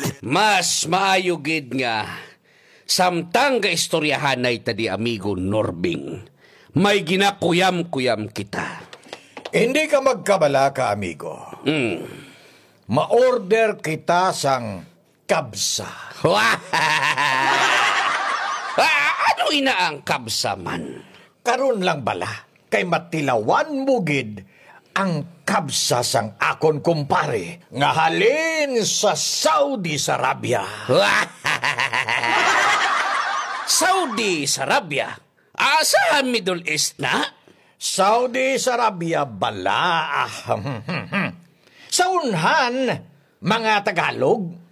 Mas maayo gid nga samtang ga istoryahanay tadi amigo Norbing. May ginakuyam-kuyam kita. Hindi ka magkabala ka, amigo. Ma-order kita sang kabsa. Ano ina ang kabsaman? Karon lang bala, kay matilawan mo gid ang kabsa sang akon kumpare nga halin sa Saudi Arabia. Saudi Arabia? Asa Middle East na? Saudi Arabia bala. Sa unhan, mga Tagalog,